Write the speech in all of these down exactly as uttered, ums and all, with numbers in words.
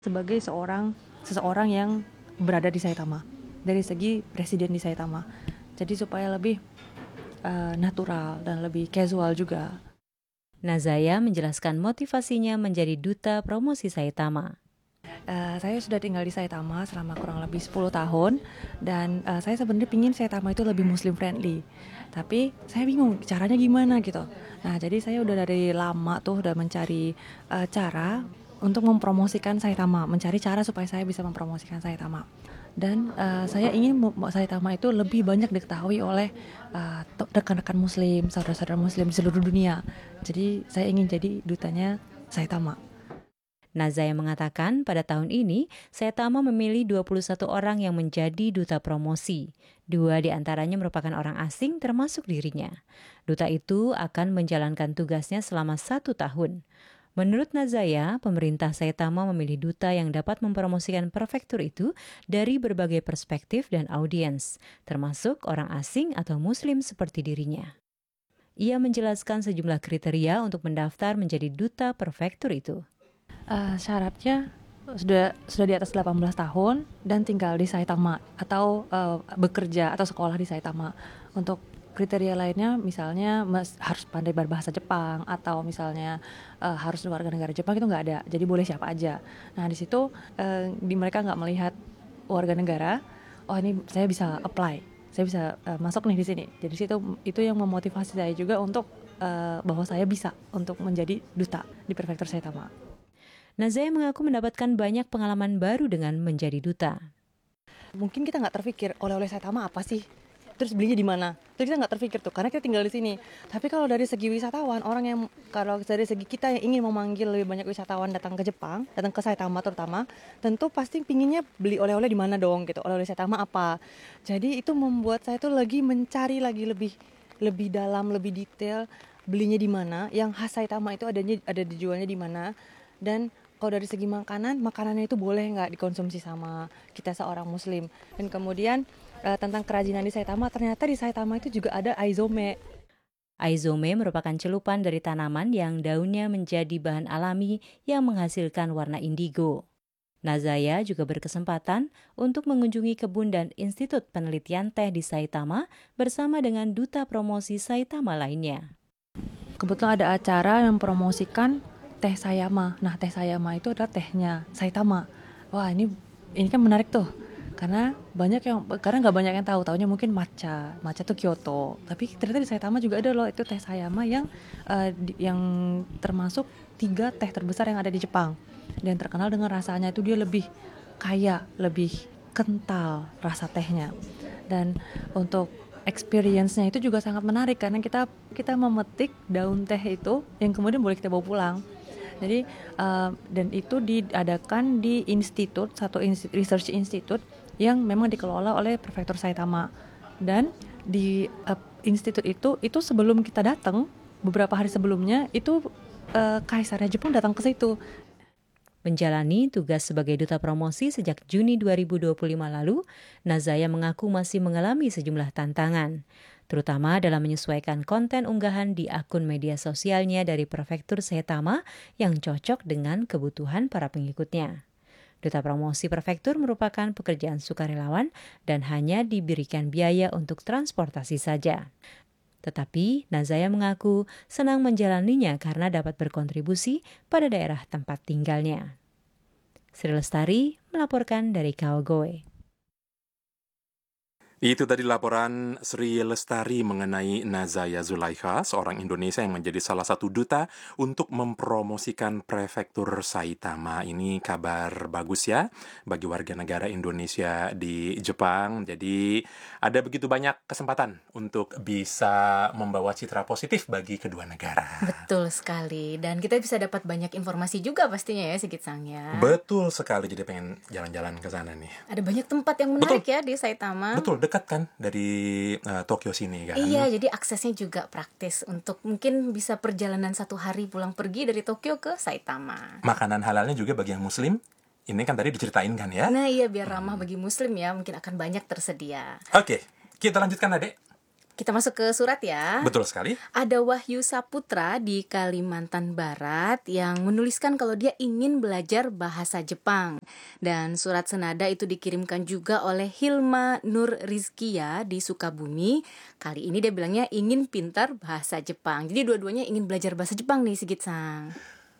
sebagai seorang seseorang yang berada di Saitama, dari segi presiden di Saitama. Jadi supaya lebih uh, natural dan lebih casual juga. Nazaya menjelaskan motivasinya menjadi duta promosi Saitama. Uh, saya sudah tinggal di Saitama selama kurang lebih sepuluh tahun dan uh, saya sebenarnya pingin Saitama itu lebih Muslim friendly. Tapi saya bingung caranya gimana gitu. Nah, jadi saya udah dari lama tuh udah mencari uh, cara untuk mempromosikan Saitama, mencari cara supaya saya bisa mempromosikan Saitama. Dan uh, saya ingin Saitama itu lebih banyak diketahui oleh uh, rekan-rekan Muslim, saudara-saudara Muslim di seluruh dunia. Jadi saya ingin jadi dutanya Saitama. Nazaya mengatakan pada tahun ini Saitama memilih dua puluh satu orang yang menjadi duta promosi. Dua di antaranya merupakan orang asing termasuk dirinya. Duta itu akan menjalankan tugasnya selama satu tahun. Menurut Nazaya, pemerintah Saitama memilih duta yang dapat mempromosikan prefektur itu dari berbagai perspektif dan audiens, termasuk orang asing atau Muslim seperti dirinya. Ia menjelaskan sejumlah kriteria untuk mendaftar menjadi duta prefektur itu. Uh, syaratnya sudah sudah di atas delapan belas tahun dan tinggal di Saitama atau uh, bekerja atau sekolah di Saitama. Untuk kriteria lainnya misalnya mas, harus pandai berbahasa Jepang atau misalnya uh, harus warga negara Jepang, itu nggak ada. Jadi boleh siapa aja. Nah di situ uh, di mereka nggak melihat warga negara. Oh ini saya bisa apply, saya bisa uh, masuk nih di sini. Jadi situ itu yang memotivasi saya juga untuk uh, bahwa saya bisa untuk menjadi duta di prefektur Saitama. Nazaya mengaku mendapatkan banyak pengalaman baru dengan menjadi duta. Mungkin kita nggak terpikir oleh-oleh Saitama apa sih, terus belinya di mana, terus kita nggak terpikir tuh karena kita tinggal di sini. Tapi kalau dari segi wisatawan, orang yang kalau dari segi kita yang ingin memanggil lebih banyak wisatawan datang ke Jepang, datang ke Saitama terutama, tentu pasti pinginnya beli oleh-oleh di mana dong gitu, oleh-oleh Saitama apa. Jadi itu membuat saya tuh lagi mencari lagi lebih lebih dalam, lebih detail belinya di mana, yang khas Saitama itu adanya ada dijualnya di mana. Dan kalau dari segi makanan, makanannya itu boleh nggak dikonsumsi sama kita seorang Muslim. Dan kemudian uh, tentang kerajinan di Saitama, ternyata di Saitama itu juga ada aizome. Aizome merupakan celupan dari tanaman yang daunnya menjadi bahan alami yang menghasilkan warna indigo. Nazaya juga berkesempatan untuk mengunjungi kebun dan Institut Penelitian Teh di Saitama bersama dengan duta promosi Saitama lainnya. Kebetulan ada acara yang mempromosikan teh Sayama. Nah, teh Sayama itu adalah tehnya Saitama. Wah, ini ini kan menarik tuh. Karena banyak yang karena nggak banyak yang tahu, taunya mungkin matcha. Matcha tuh Kyoto. Tapi ternyata di Saitama juga ada loh itu teh Sayama yang uh, di, yang termasuk tiga teh terbesar yang ada di Jepang. Dan terkenal dengan rasanya itu dia lebih kaya, lebih kental rasa tehnya. Dan untuk experience-nya itu juga sangat menarik karena kita kita memetik daun teh itu yang kemudian boleh kita bawa pulang. Jadi uh, dan itu diadakan di institut, satu institut, research institute yang memang dikelola oleh prefektur Saitama. Dan di uh, institut itu itu sebelum kita datang, beberapa hari sebelumnya itu uh, kaisarnya Jepang datang ke situ. Menjalani tugas sebagai duta promosi sejak Juni dua ribu dua puluh lima lalu, Nazaya mengaku masih mengalami sejumlah tantangan, terutama dalam menyesuaikan konten unggahan di akun media sosialnya dari prefektur Saitama yang cocok dengan kebutuhan para pengikutnya. Duta promosi prefektur merupakan pekerjaan sukarelawan dan hanya diberikan biaya untuk transportasi saja. Tetapi Nazaya mengaku senang menjalaninya karena dapat berkontribusi pada daerah tempat tinggalnya. Sri Lestari melaporkan dari Kawagoe. Itu tadi laporan Sri Lestari mengenai Nazaya Zulaikha, seorang Indonesia yang menjadi salah satu duta untuk mempromosikan prefektur Saitama. Ini kabar bagus ya bagi warga negara Indonesia di Jepang. Jadi ada begitu banyak kesempatan untuk bisa membawa citra positif bagi kedua negara. Betul sekali. Dan kita bisa dapat banyak informasi juga pastinya ya, Sigit Sang ya. Betul sekali, jadi pengen jalan-jalan ke sana nih. Ada banyak tempat yang menarik Betul. ya di Saitama. Betul, dekat kan dari uh, Tokyo sini kan. Iya, jadi aksesnya juga praktis untuk mungkin bisa perjalanan satu hari pulang pergi dari Tokyo ke Saitama. Makanan halalnya juga bagi yang Muslim. Ini kan tadi diceritain kan ya. Nah iya, biar ramah hmm. bagi Muslim ya, mungkin akan banyak tersedia. Oke, kita lanjutkan adek. Kita masuk ke surat ya. Betul sekali. Ada Wahyu Saputra di Kalimantan Barat yang menuliskan kalau dia ingin belajar bahasa Jepang. Dan surat senada itu dikirimkan juga oleh Hilma Nur Rizkia di Sukabumi. Kali ini dia bilangnya ingin pintar bahasa Jepang. Jadi dua-duanya ingin belajar bahasa Jepang nih, Sigit-san.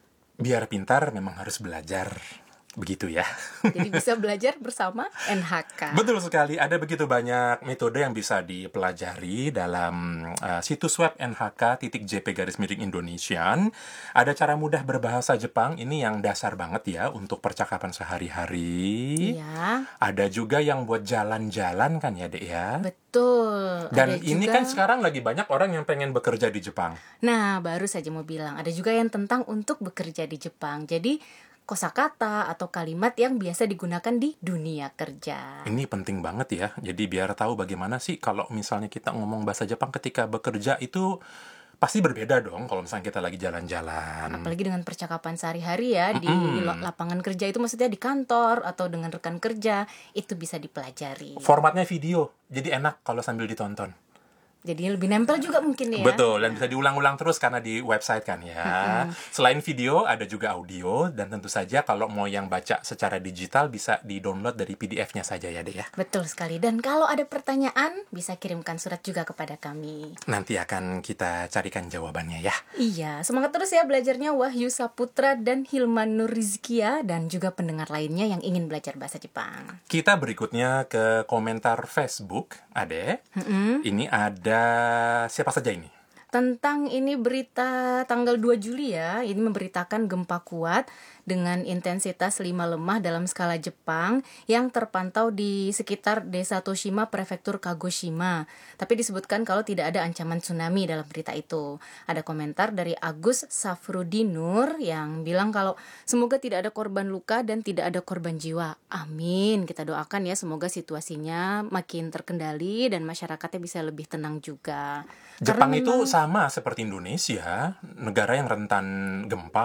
Biar pintar memang harus belajar. Begitu ya. Jadi bisa belajar bersama N H K. Betul sekali, ada begitu banyak metode yang bisa dipelajari dalam uh, situs web N H K titik J P garis miring Indonesian. Ada cara mudah berbahasa Jepang, ini yang dasar banget ya untuk percakapan sehari-hari. Iya. Ada juga yang buat jalan-jalan kan ya, Dek ya. Betul. Dan Ada ini juga- kan sekarang lagi banyak orang yang pengen bekerja di Jepang. Nah, baru saja mau bilang, ada juga yang tentang untuk bekerja di Jepang. Jadi, kosakata atau kalimat yang biasa digunakan di dunia kerja. Ini penting banget ya. Jadi biar tahu bagaimana sih kalau misalnya kita ngomong bahasa Jepang ketika bekerja itu pasti berbeda dong kalau misalnya kita lagi jalan-jalan. Apalagi dengan percakapan sehari-hari ya, di lo- lapangan kerja itu maksudnya di kantor atau dengan rekan kerja, itu bisa dipelajari. Formatnya video, jadi enak kalau sambil ditonton. Jadi lebih nempel juga mungkin ya. Betul, dan bisa diulang-ulang terus karena di website kan ya. Selain video, ada juga audio, dan tentu saja kalau mau yang baca secara digital bisa di-download dari P D F-nya saja ya, Dek ya. Betul sekali. Dan kalau ada pertanyaan, bisa kirimkan surat juga kepada kami. Nanti akan kita carikan jawabannya ya. Iya, semangat terus ya belajarnya Wahyu Saputra dan Hilman Nur Rizkia dan juga pendengar lainnya yang ingin belajar bahasa Jepang. Kita berikutnya ke komentar Facebook, Ade. Ini ada siapa saja ini? Tentang ini berita tanggal dua Juli ya, ini memberitakan gempa kuat dengan intensitas lima lemah dalam skala Jepang yang terpantau di sekitar desa Toshima, prefektur Kagoshima. Tapi disebutkan kalau tidak ada ancaman tsunami dalam berita itu. Ada komentar dari Agus Safrudinur yang bilang kalau semoga tidak ada korban luka dan tidak ada korban jiwa. Amin. Kita doakan ya semoga situasinya makin terkendali dan masyarakatnya bisa lebih tenang juga. Jepang Karena itu memang- sama seperti Indonesia, negara yang rentan gempa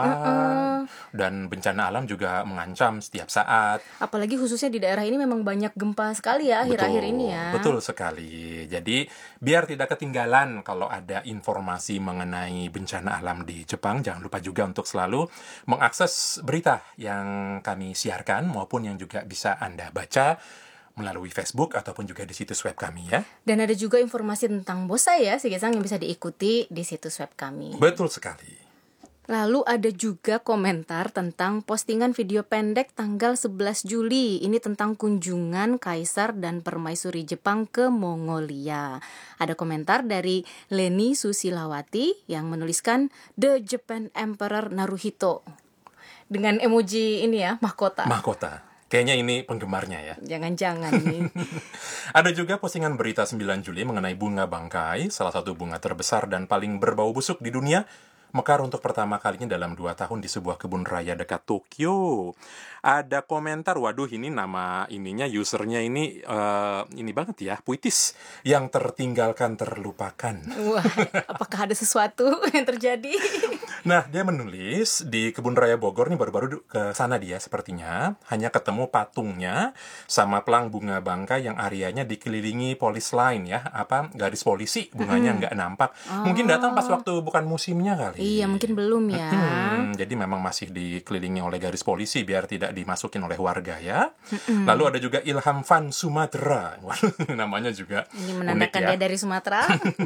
dan bencana alam juga mengancam setiap saat. apalagi khususnya di daerah ini memang banyak gempa sekali ya akhir-akhir Betul, ini ya. betul sekali. Jadi biar tidak ketinggalan kalau ada informasi mengenai bencana alam di Jepang, jangan lupa juga untuk selalu mengakses berita yang kami siarkan maupun yang juga bisa Anda baca melalui Facebook ataupun juga di situs web kami ya. Dan ada juga informasi tentang bonsai ya, Sigit-san, yang bisa diikuti di situs web kami. Betul sekali. Lalu ada juga komentar tentang postingan video pendek tanggal sebelas Juli. Ini tentang kunjungan Kaisar dan Permaisuri Jepang ke Mongolia. Ada komentar dari Leni Susilawati yang menuliskan The Japan Emperor Naruhito. Dengan emoji ini ya, mahkota. Mahkota. Kayaknya ini penggemarnya ya. Jangan-jangan nih. Ada juga postingan berita sembilan Juli mengenai bunga bangkai, salah satu bunga terbesar dan paling berbau busuk di dunia, mekar untuk pertama kalinya dalam dua tahun di sebuah kebun raya dekat Tokyo. Ada komentar, waduh ini nama ininya, usernya ini eh, ini banget ya, puitis. Yang tertinggalkan terlupakan. Wah, apakah ada sesuatu yang terjadi? Nah, dia menulis di Kebun Raya Bogor nih baru-baru ke sana dia sepertinya. Hanya ketemu patungnya sama pelang bunga bangkai yang areanya dikelilingi polis line ya. Apa, garis polisi, bunganya nggak nampak. Mungkin datang pas waktu bukan musimnya kali. Iya, mungkin belum ya. Hmm, jadi memang masih dikelilingi oleh garis polisi biar tidak dimasukin oleh warga ya. Lalu ada juga Ilham Van Sumatera. Waduh, namanya juga Ini unik menandakan ya. dia dari Sumatera.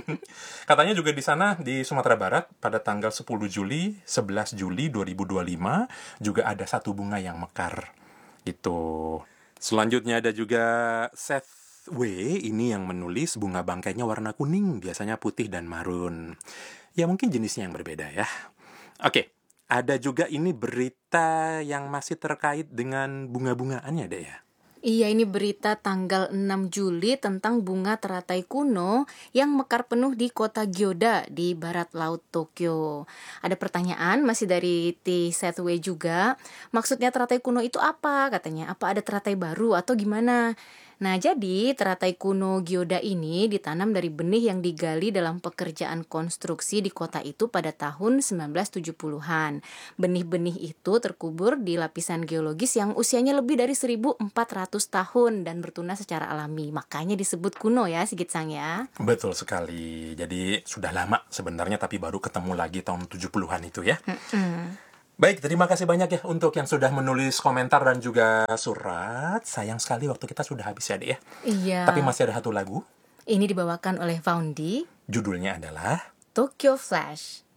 Katanya juga di sana di Sumatera Barat pada tanggal sepuluh Juli, sebelas Juli dua ribu dua puluh lima juga ada satu bunga yang mekar. Gitu. Selanjutnya ada juga Seth W ini yang menulis bunga bangkainya warna kuning, biasanya putih dan marun. Ya mungkin jenisnya yang berbeda ya. Oke, ada juga ini berita yang masih terkait dengan bunga-bungaannya deh ya. Iya, ini berita tanggal enam Juli tentang bunga teratai kuno yang mekar penuh di kota Gyoda di barat laut Tokyo. Ada pertanyaan masih dari T. Sethway juga. Maksudnya teratai kuno itu apa katanya? Apa ada teratai baru atau gimana? Nah, jadi teratai kuno Gyoda ini ditanam dari benih yang digali dalam pekerjaan konstruksi di kota itu pada tahun sembilan belas tujuh puluhan. Benih-benih itu terkubur di lapisan geologis yang usianya lebih dari seribu empat ratus tahun dan bertunas secara alami. Makanya disebut kuno ya, Sigit Sang ya. Betul sekali. Jadi sudah lama sebenarnya, tapi baru ketemu lagi tahun tujuh puluhan itu ya. Mm-mm. Baik, terima kasih banyak ya untuk yang sudah menulis komentar dan juga surat. Sayang sekali waktu kita sudah habis ya, Dek ya. Iya. Tapi masih ada satu lagu. Ini dibawakan oleh Faundi, Judulnya adalah Tokyo Flash.